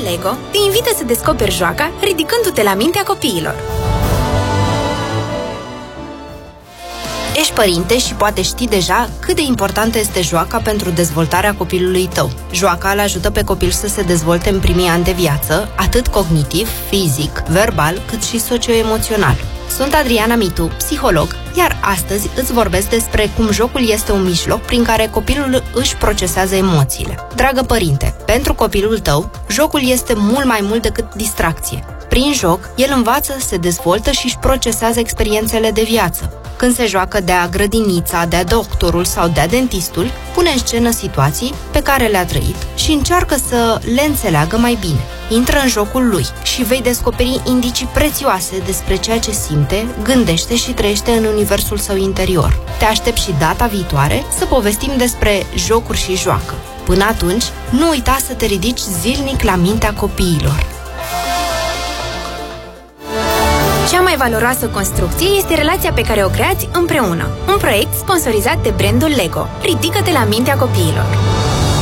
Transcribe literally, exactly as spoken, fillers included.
Lego te invită să descoperi joaca ridicându-te la mintea copiilor. Ești părinte și poate știi deja cât de importantă este joaca pentru dezvoltarea copilului tău. Joaca îl ajută pe copil să se dezvolte în primii ani de viață, atât cognitiv, fizic, verbal, cât și socio-emoțional. Sunt Adriana Mitu, psiholog, iar astăzi îți vorbesc despre cum jocul este un mijloc prin care copilul își procesează emoțiile. Dragă părinte, pentru copilul tău, jocul este mult mai mult decât distracție. Prin joc, el învață, se dezvoltă și își procesează experiențele de viață. Când se joacă de-a grădinița, de-a doctorul sau de-a dentistul, pune în scenă situații pe care le-a trăit și încearcă să le înțeleagă mai bine. Intră în jocul lui și vei descoperi indicii prețioase despre ceea ce simte, gândește și trăiește în universul său interior. Te aștept și data viitoare să povestim despre jocuri și joacă. Până atunci, nu uita să te ridici zilnic la mintea copiilor. Cea mai valoroasă construcție este relația pe care o creați împreună. Un proiect sponsorizat de brandul Lego. Ridică-te la mintea copiilor.